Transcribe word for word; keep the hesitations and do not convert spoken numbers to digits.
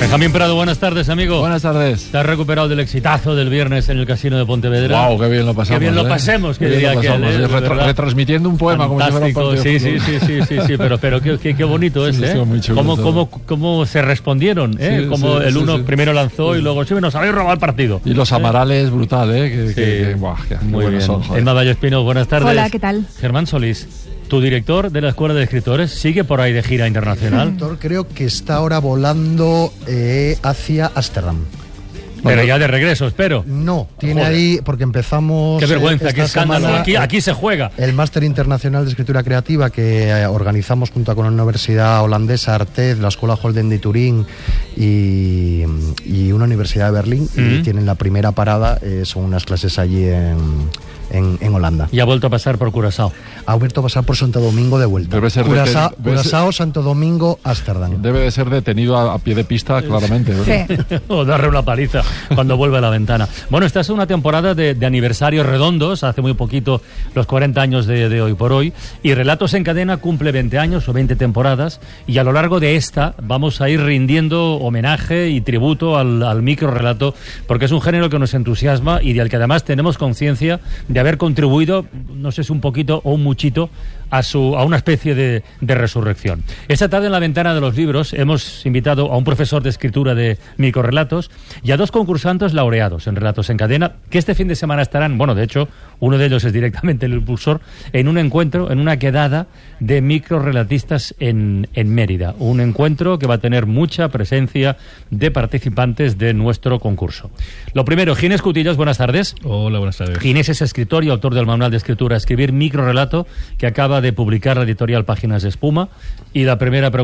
Benjamín Prado, buenas tardes, amigo. Buenas tardes. ¿Te has recuperado del exitazo del viernes en el Casino de Pontevedra? Wow, qué bien lo pasamos. Qué bien lo ¿eh? pasemos, que qué diría que aquel, ¿eh? Retra retransmitiendo un poema. Fantástico. Como si fuera un sí, sí, sí, sí, sí, sí, pero, pero qué, qué, qué bonito es, sí, ¿eh? muy chulo, cómo, cómo, cómo se respondieron, ¿eh? Sí, Cómo sí, el sí, uno sí. primero lanzó sí. y luego, sí, nos habéis robado el partido. Y los amarales, ¿eh? Brutal, ¿eh? Que, sí. que, que, buah, qué, muy qué bien. son, Emma Vallespino, buenas tardes. Hola, ¿qué tal? Germán Solís, tu director de la Escuela de Escritores, ¿sigue por ahí de gira internacional? Creo que está ahora volando eh, hacia Ámsterdam. Pero ya de regreso, espero. No, tiene Joder. ahí, porque empezamos... Qué vergüenza, eh, qué escándalo. semana, Aquí, aquí se juega. El Máster Internacional de Escritura Creativa que eh, organizamos junto con la Universidad Holandesa, Artez, la Escuela Holden de Turín y, y una universidad de Berlín. Mm-hmm. Y tienen la primera parada, eh, son unas clases allí en, en, en Holanda. Y ha vuelto a pasar por Curazao. Ha vuelto a pasar por Santo Domingo de vuelta. Debe ser Curazao, debe Curazao ser, Santo Domingo, Ámsterdam. Debe de ser detenido a, a pie de pista, claramente. Sí. O darle una paliza cuando vuelve a la ventana. Bueno, esta es una temporada de, de aniversarios redondos, hace muy poquito los cuarenta años de, de Hoy por Hoy, y Relatos en Cadena cumple veinte años o veinte temporadas, y a lo largo de esta vamos a ir rindiendo homenaje y tributo al, al microrelato, porque es un género que nos entusiasma y del que además tenemos conciencia de haber contribuido, no sé si un poquito o un muchito, a, su, a una especie de, de resurrección. Esta tarde en la Ventana de los Libros hemos invitado a un profesor de escritura de microrelatos y a dos concursantes laureados en Relatos en Cadena, que este fin de semana estarán, bueno, de hecho, uno de ellos es directamente el impulsor, en un encuentro, en una quedada de microrelatistas en, en Mérida. Un encuentro que va a tener mucha presencia de participantes de nuestro concurso. Lo primero, Ginés Cutillas, buenas tardes. Hola, buenas tardes. Ginés es escritor y autor del manual de escritura Escribir microrelato, que acaba de publicar la editorial Páginas de Espuma. Y la primera pregunta